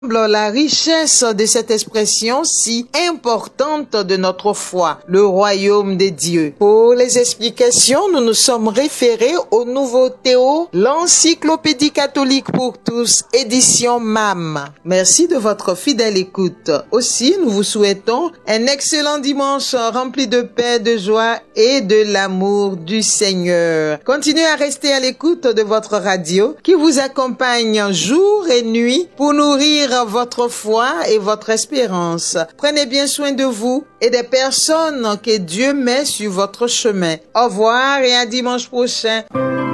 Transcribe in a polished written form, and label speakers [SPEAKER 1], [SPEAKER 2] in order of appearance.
[SPEAKER 1] la richesse de cette expression si importante de notre foi, le royaume de Dieu. Pour les explications, nous nous sommes référés au Nouveau Théo, l'encyclopédie catholique pour tous, édition MAM. Merci de votre fidèle écoute. Aussi, nous vous souhaitons un excellent dimanche rempli de paix, de joie et de l'amour du Seigneur. Continuez à rester à l'écoute de votre radio qui vous accompagne jour et nuit pour nourrir votre foi et votre espérance. Prenez bien soin de vous et des personnes que Dieu met sur votre chemin. Au revoir et à dimanche prochain.